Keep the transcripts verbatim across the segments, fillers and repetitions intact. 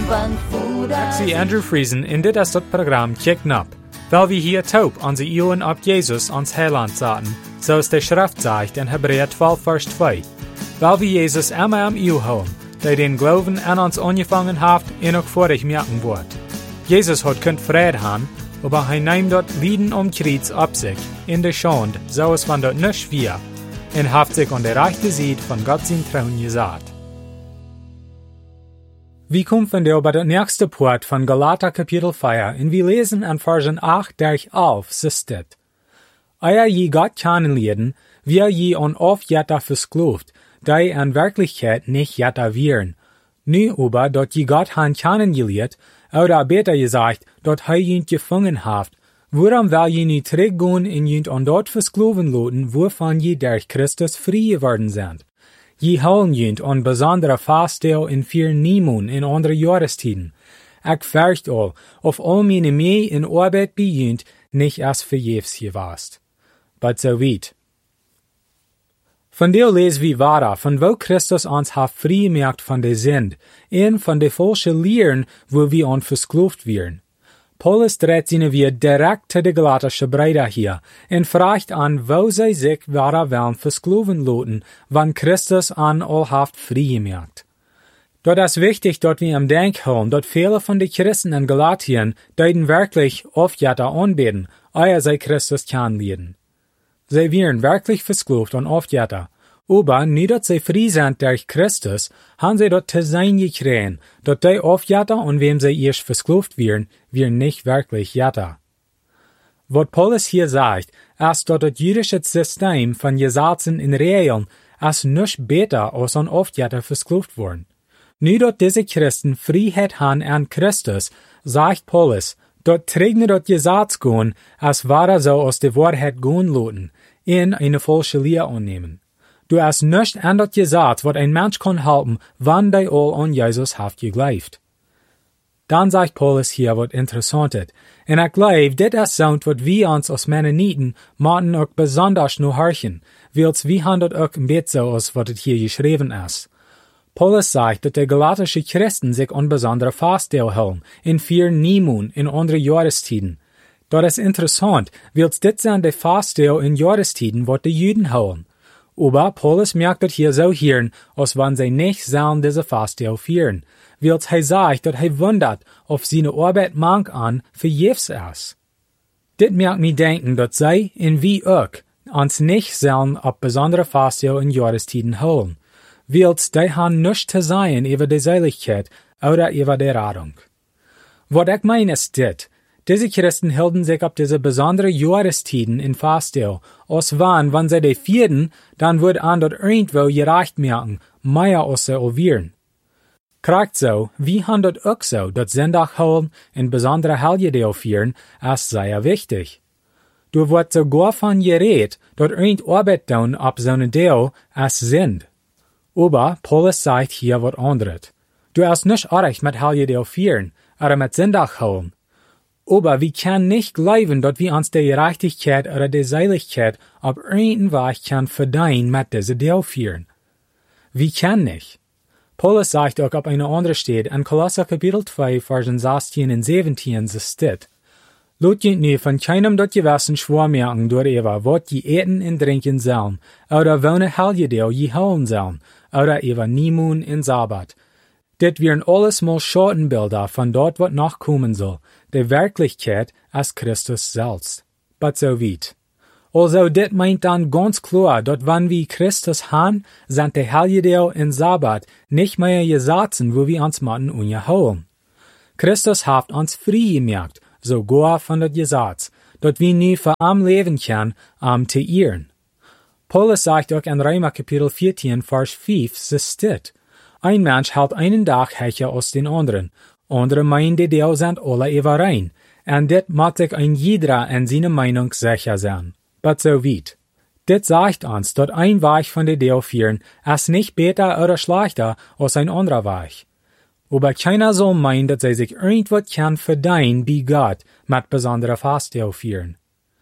Ik zie Andrew Friesen in dit is dat programma Kicken Up, weil wir hier taub onze Ohren op Jesus ons Heiland zaten, zoals de Schrift zegt in Hebräer twaalf vers twee. Weil wir Jesus immer am Ohr houden, der den Glauben an uns angefangen hat, en ook vorig merken wird. Jesus hat kunt Frieden haben, aber hij nimmt dort Lieden um Kreuz ab sich, in der Schande, so es van dort nicht schwer, und hat sich an der rechten Seite von Gott sein Thron gesagt. Wir kommen von der über das nächste Part von Galater Kapitel vier, und wir lesen an Versen acht durch elf, so steht: Euer je Gott kennenlernen, wir je an oft jetta versklavt, die an Wirklichkeit nicht jetta wären. Nu aber, dort je Gott han kennengelernt, oder besser gesagt, dort hei jünt gefangen haft, worum will je nu zurückgehen in jünt an dort versklaven loten, wovon je durch Christus frei geworden sind. Je holen jünt an besondere Fastel in vier Niemoen in andere Jahrestiden. Ich fürcht all, auf all meine Mühe in Arbeit bei jünt nicht als verjefs gewast. But so weit. Von der lesen wir weiter, von wo Christus uns hat frei gemacht von der Sünde, und von der falschen Lehren, wo wir uns versklavt werden. Paulus dreht seine wir direkt zu den galatischen Brüdern hier und fragt an, wo sie sich weiter wollen versklaven lassen, wann Christus an all hat frei gemacht. Dort ist wichtig, dort wir im Denk haben, dort viele von den Christen in Galatien, die wirklich oft jetta anbeten, ehe sie Christus kennenlernen. Sie werden wirklich versklavt und oft jetta. Aber nie dat sie frei sind durch Christus, haben sie dort zu sein gekriegt, dort die oft jetta und wem sie erst versklavt werden, wir nicht wirklich jetta. Was Paulus hier sagt, ist dort das jüdische System von Gesetzen in Regeln, ist nicht besser als an oft jetta versklavt worden. Nu dort diese Christen Freiheit haben an Christus, sagt Paulus, dort trägt dort Gesetz gehen, als wahre so aus der Wahrheit gehen lassen, in eine falsche Lehre annehmen. Du hast nicht an das Gesetz, was ein Mensch kann halten, wann die all an Jesus hat geglaubt. Dann sagt Paulus hier was Interessantes. Und ich glaube, das ist so, was wir uns als Mennoniten machen auch besonders nur horchen, weil wir haben das auch ein bisschen so, als was es hier geschrieben ist. Paulus sagt, dass die galatische Christen sich an besondere Fastel halten, in vier Niemoen, in andere Jahrestiden. Das ist interessant, weil das sind die Fastel in Jahrestiden, was die Juden halten. Aber Paulus merkt das hier so hier, als wenn sie nicht sollen diese Fastel führen, weil er sagt, dass er wundert, ob seine Arbeit manch an verjefs ist. Dit merkt mich denken, dass sie, und wie auch, uns nicht sollen auf besondere Fastel in Jahrestiden holen, weil die haben nichts zu sagen über die Seligkeit oder über die Rettung. Was ich meine ist dit: diese Christen hielten sich ab diese besondere Jahrestiden in Fastel, als wann, wenn sie die vierten, dann wird an dort irgendwo gereicht merken, mehr als sie olvieren. Kriegt so, wie han dort auch so, dort Sonntag holen in besondere Helgedeel vieren, ist sehr wichtig. Du wird sogar von geredet, dort irgend Arbeit tun ab so einen Deel, als sind. Aber Paulus sagt hier was anderes. Du hast nicht recht mit Helgedeel vieren, oder mit Sonntag holen. Aber wir können nicht glauben, dass wir uns die Gerechtigkeit oder die Seligkeit auf irgendeinen Weg kann verdienen mit dieser Deel führen. Wir können nicht. Paulus sagt auch auf einer anderen Stelle, in Kolosser Kapitel zwei, Versen sechzehn und siebzehn, so steht: Lot je nu von keinem dort gewissen schwor merken durch Eva, was je eten und trinken sollen, oder welne Helgedeel je holen sollen, oder Eva Niemoen in Sabbat. Dit wären alles mal Schattenbilder von dort, was noch kommen soll. Die Wirklichkeit als Christus selbst. But so weit. Also dit meint dann ganz klar, dass wenn wir Christus haben, sind die Helgedeel in Sabbat nicht mehr Gesetzen, wo wir uns machen ungeholen. Christus hat uns frei gemacht, sogar von dem Gesetz, dass wir nie für am leben können, am zu ehren. Paulus sagt auch in Römer Kapitel vierzehn, Vers fünf, so steht: Ein Mensch hält einen Tag höher als den anderen. Andere meinen, die Deel sind alle überein. Und dit mag sich ein jeder in seiner Meinung sicher sein. But so weit. Dit sagt uns, dass ein Weg von der Deel führen, ist nicht besser oder schlechter als ein anderer Weg. Aber keiner soll meinen, dass sie sich irgendwas kann verdienen bei Gott mit besonderer Fastel führen.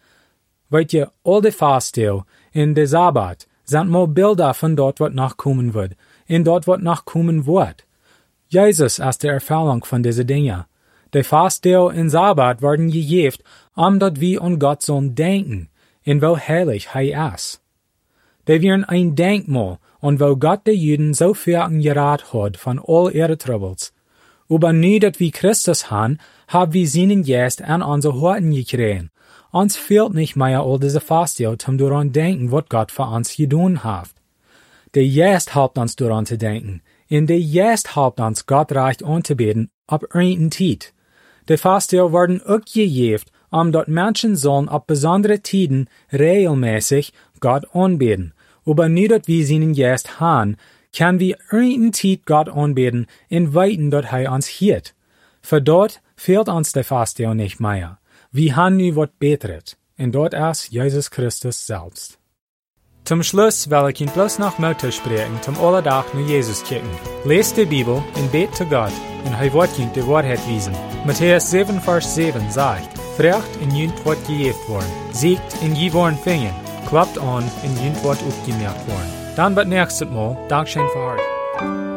Weißt ihr, all die Fastel in der Sabbat sind mal Bilder von dort, was noch kommen wird, in dort, was noch kommen wird. Jesus ist der Erfüllung von diese Dinge. Der Fastdeel en Sabbat werden gegeven, omdat wir an Gott sollen denken, in wo heilig Hij ist. Die wären ein Denkmal, und wo Gott die Juden so viel gerat hat von all ihre Troubles. Aber nu dat wir Christus haben, hab wir seinen Geist an unsere Horten gekriegt. Uns fehlt nicht mehr all diese Fastdeel, zum daran denken, was Gott für uns getan hat. Der Geist helpt uns daran zu denken. In der Geist helpt uns Gott recht anzubeten, ab einen Tiet. Die Fastdeel werden auch gegeben, um dort Menschen sollen ab besondere Tiden regelmäßig Gott anbeten. Aber nu dat wir seinen Geist haben, kann wir einen Tiet Gott anbeten, in Weiten dort Hij uns hielt. Für dort fehlt uns der Fastdeel nicht mehr. Wir haben nu wat Beteret, und dort ist Jesus Christus selbst. Zum Schluss will ich Ihnen bloß noch Mutter sprechen, zum Allerdach nur Jesus kicken. Lest die Bibel und bet zu Gott, und Hij wird Ihnen die Wahrheit wiesen. Matthäus sieben, Vers sieben sagt, Frecht in Jünt wird gejeft worden, siegt in je worden fingen, klappt an in Jünt wird aufgemerkt worden. Dann wird nächstes Mal, Dankeschön für heute.